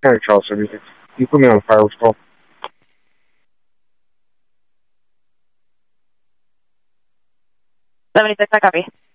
can't trust everything. You put me on fire with call. Seventy-six, I copy.